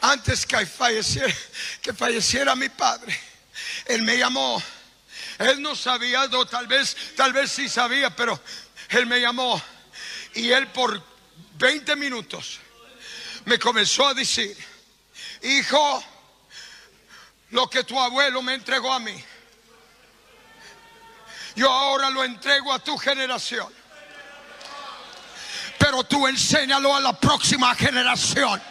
antes que falleciera mi padre, él me llamó. Él no sabía, no, tal vez sí sabía, pero él me llamó. Y él por 20 minutos me comenzó a decir: hijo, lo que tu abuelo me entregó a mí, yo ahora lo entrego a tu generación, pero tú enséñalo a la próxima generación.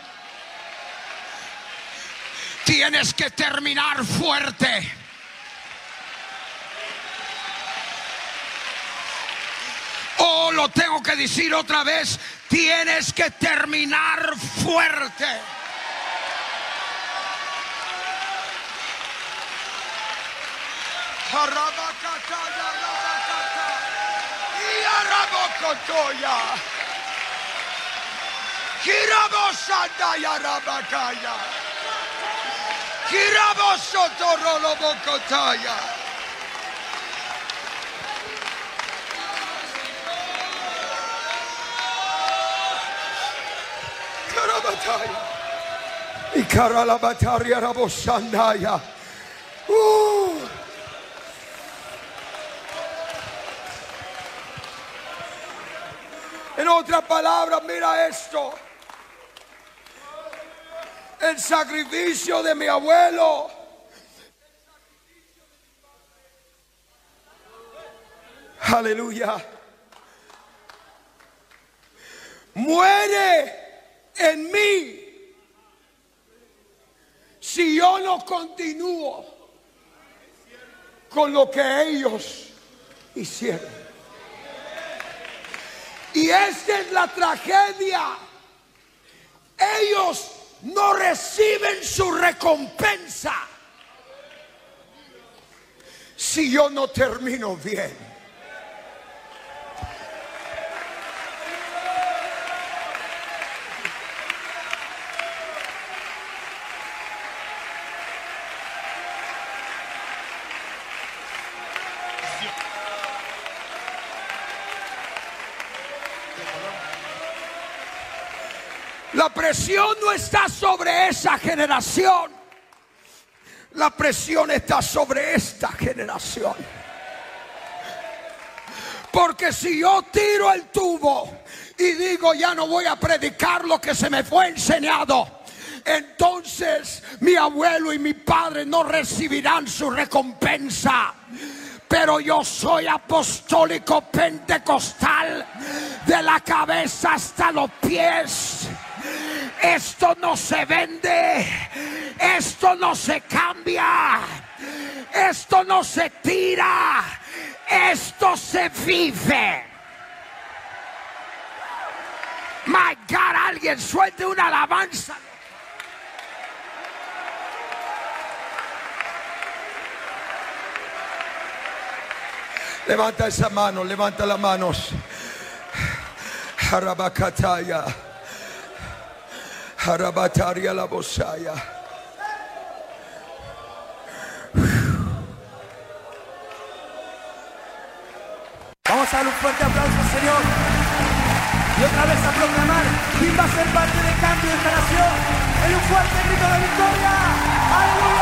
Tienes que terminar fuerte. Oh, lo tengo que decir otra vez. Tienes que terminar fuerte. Y cara la batalla rabosandaya. En otras palabras, mira esto: el sacrificio de mi abuelo, aleluya, muere en mí si yo no continúo con lo que ellos hicieron. Y esta es la tragedia. Ellos no reciben su recompensa si yo no termino bien. La presión no está sobre esa generación. La presión está sobre esta generación. Porque si yo tiro el tubo y digo ya no voy a predicar lo que se me fue enseñado, entonces mi abuelo y mi padre no recibirán su recompensa. Pero yo soy apostólico pentecostal de la cabeza hasta los pies. Esto no se vende, esto no se cambia, esto no se tira, esto se vive. My God, alguien suelte una alabanza. Levanta esa mano, levanta las manos. Harabakataya. Harabataria la bosaya. Vamos a dar un fuerte aplauso al Señor. Y otra vez a proclamar quién va a ser parte del cambio de esta nación. En un fuerte grito de victoria. ¡Aleluya!